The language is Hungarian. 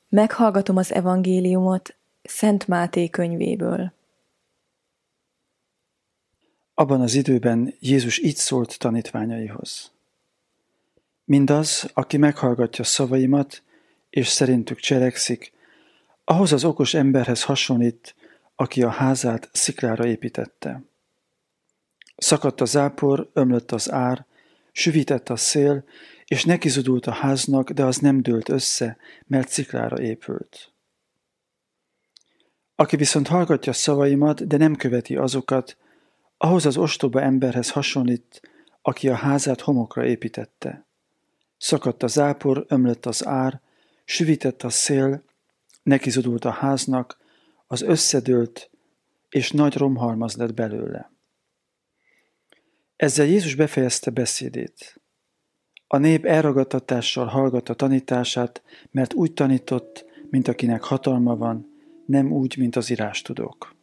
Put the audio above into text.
Meghallgatom az evangéliumot Szent Máté könyvéből. Abban az időben Jézus így szólt tanítványaihoz. Mindaz, aki meghallgatja szavaimat, és szerintük cselekszik, ahhoz az okos emberhez hasonlít, aki a házát sziklára építette. Szakadt a zápor, ömlött az ár, süvített a szél, és nekizudult a háznak, de az nem dőlt össze, mert sziklára épült. Aki viszont hallgatja szavaimat, de nem követi azokat, ahhoz az ostoba emberhez hasonlít, aki a házát homokra építette. Szakadt a zápor, ömlött az ár, süvített a szél, nekizudult a háznak, az összedőlt, és nagy romhalmaz lett belőle. Ezzel Jézus befejezte beszédét. A nép elragadtatással hallgatta tanítását, mert úgy tanított, mint akinek hatalma van, nem úgy, mint az írástudók.